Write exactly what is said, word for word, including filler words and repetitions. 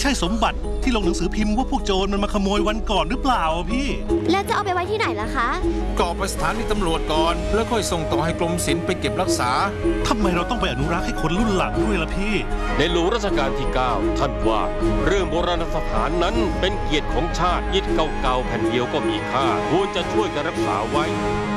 ช่สมบัติที่ลงหนังสือพิมพ์ว่าพวกโจรมันมาขโมยวันก่อนหรือเปล่าพี่แล้วจะเอาไปไว้ที่ไหนล่ะคะก็ไปสถานีตำรวจก่อนแล้วค่อยส่งต่อให้กรมศิลป์ไปเก็บรักษาทำไมเราต้องไปอนุรักษ์ให้คนรุ่นหลังด้วยล่ะพี่ในหลวงรัชกาลที่เก้าท่านว่าเรื่องโบราณสถานนั้นเป็นเกียรติของชาติอิฐเก่าๆแผ่นเดียวก็มีค่าควรจะช่วยกันรักษาไว้